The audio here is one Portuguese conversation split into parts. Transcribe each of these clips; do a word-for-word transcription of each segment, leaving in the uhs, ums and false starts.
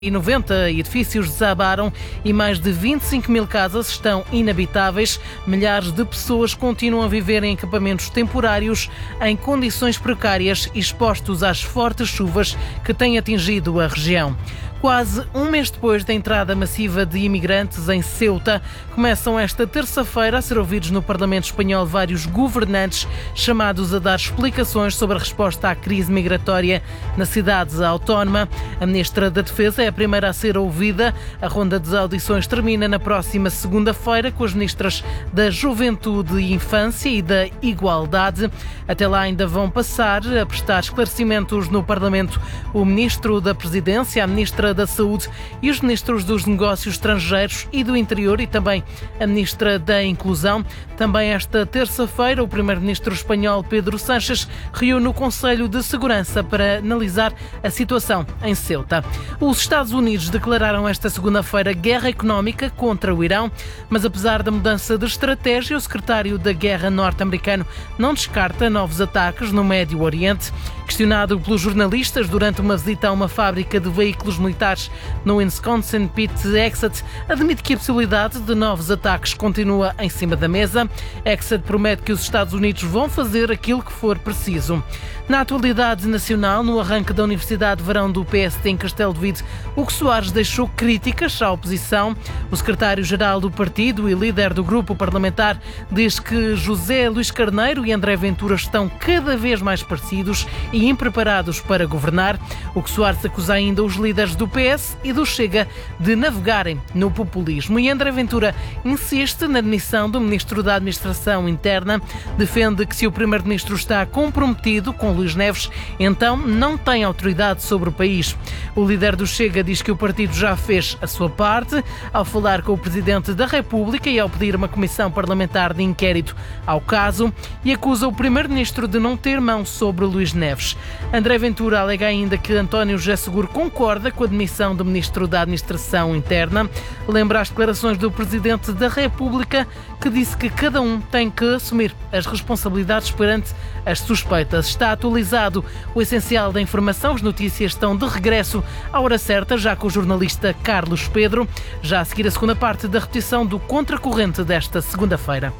e noventa edifícios desabaram e mais de vinte e cinco mil casas estão inabitáveis. Milhares de pessoas continuam a viver em acampamentos temporários em condições precárias, expostos às fortes chuvas que têm atingido a região. Quase um mês depois da entrada massiva de imigrantes em Ceuta, começam esta terça-feira a ser ouvidos no Parlamento Espanhol vários governantes chamados a dar explicações sobre a resposta à crise migratória na cidade autónoma. A Ministra da Defesa é a primeira a ser ouvida. A ronda de audições termina na próxima segunda-feira com as ministras da Juventude e Infância e da Igualdade. Até lá ainda vão passar a prestar esclarecimentos no Parlamento o Ministro da Presidência, a Ministra da Saúde e os ministros dos Negócios Estrangeiros e do Interior e também a Ministra da Inclusão. Também esta terça-feira, o Primeiro-Ministro espanhol Pedro Sánchez reúne o Conselho de Segurança para analisar a situação em Ceuta. Os Estados Unidos declararam esta segunda-feira guerra económica contra o Irão, mas apesar da mudança de estratégia, o secretário da Guerra norte-americano não descarta novos ataques no Médio Oriente. Questionado pelos jornalistas durante uma visita a uma fábrica de veículos militares no Wisconsin, Pete Hegseth admite que a possibilidade de novos ataques continua em cima da mesa. Hegseth promete que os Estados Unidos vão fazer aquilo que for preciso. Na atualidade nacional, no arranque da Universidade de Verão do P S D em Castelo de Vide, Hugo Soares deixou críticas à oposição. O secretário-geral do partido e líder do grupo parlamentar diz que José Luís Carneiro e André Ventura estão cada vez mais parecidos e impreparados para governar. Hugo Soares acusa ainda os líderes do P S e do Chega de navegarem no populismo. E André Ventura insiste na demissão do Ministro da Administração Interna. Defende que se o Primeiro-Ministro está comprometido com Luís Neves, então não tem autoridade sobre o país. O líder do Chega diz que o partido já fez a sua parte ao falar com o Presidente da República e ao pedir uma comissão parlamentar de inquérito ao caso e acusa o Primeiro-Ministro de não ter mão sobre Luís Neves. André Ventura alega ainda que António José Seguro concorda com a demissão do Ministro da Administração Interna. Lembra as declarações do Presidente da República, que disse que cada um tem que assumir as responsabilidades perante as suspeitas. Está atualizado o essencial da informação. As notícias estão de regresso à hora certa, já com o jornalista Carlos Pedro. Já a seguir a segunda parte da repetição do Contracorrente desta segunda-feira.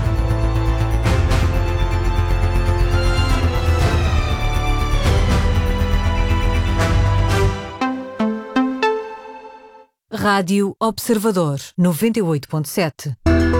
Rádio Observador, noventa e oito ponto sete.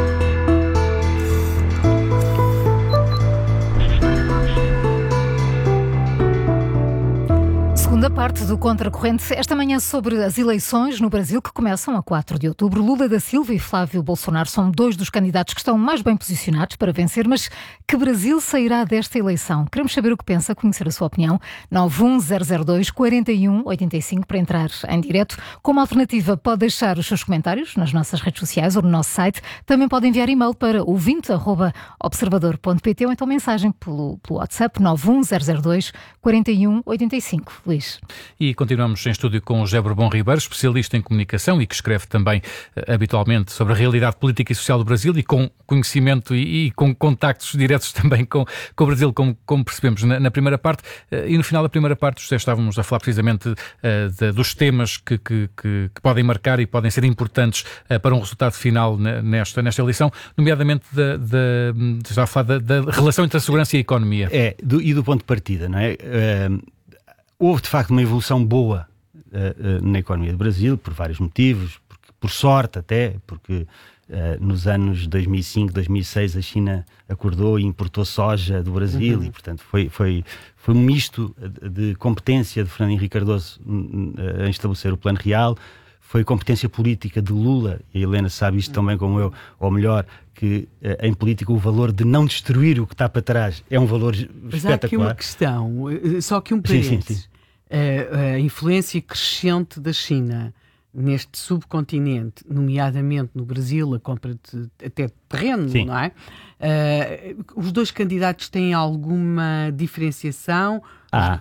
Segunda parte do Contracorrente, esta manhã sobre as eleições no Brasil que começam a quatro de outubro. Lula da Silva e Flávio Bolsonaro são dois dos candidatos que estão mais bem posicionados para vencer, mas que Brasil sairá desta eleição? Queremos saber o que pensa, conhecer a sua opinião. nove um zero zero dois quatro um oito cinco para entrar em direto. Como alternativa, pode deixar os seus comentários nas nossas redes sociais ou no nosso site. Também pode enviar e-mail para ouvinte arroba observador ponto pt ou então mensagem pelo, pelo WhatsApp nove um zero zero dois quatro um oito cinco. Luís. E continuamos em estúdio com o José Bourbon Ribeiro, especialista em comunicação e que escreve também uh, habitualmente sobre a realidade política e social do Brasil e com conhecimento e, e com contactos diretos também com, com o Brasil, como, como percebemos na, na primeira parte. Uh, e no final da primeira parte, José, estávamos a falar precisamente uh, de, dos temas que, que, que, que podem marcar e podem ser importantes uh, para um resultado final nesta, nesta eleição, nomeadamente da, da, já a falar da, da relação entre a segurança e a economia. É, do, e do ponto de partida, não é? Uh, Houve, de facto, uma evolução boa uh, uh, na economia do Brasil, por vários motivos, porque, por sorte até, porque uh, nos anos dois mil e cinco, dois mil e seis a China acordou e importou soja do Brasil, uhum. e, portanto, foi, foi, foi um misto de competência de Fernando Henrique Cardoso uh, em estabelecer o Plano Real, foi competência política de Lula, e a Helena sabe isto também como eu, ou melhor, que uh, em política o valor de não destruir o que está para trás é um valor Mas espetacular. há aqui uma questão, só que um parênteses. A, a influência crescente da China neste subcontinente, nomeadamente no Brasil, a compra de até terreno, sim. não é? Uh, os dois candidatos têm alguma diferenciação? Ah,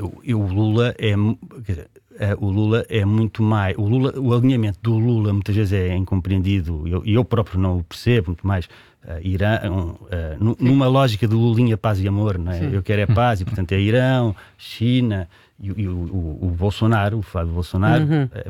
o, o Lula é, quer dizer, o Lula é muito mais, o, Lula, o alinhamento do Lula muitas vezes é incompreendido, e eu, eu próprio não o percebo, muito mais uh, Irão, uh, numa lógica de Lulinha, paz e amor, não é? Sim. Eu quero é paz, e portanto é Irão, China, e, e o, o, o Bolsonaro, o Flávio Bolsonaro, uhum.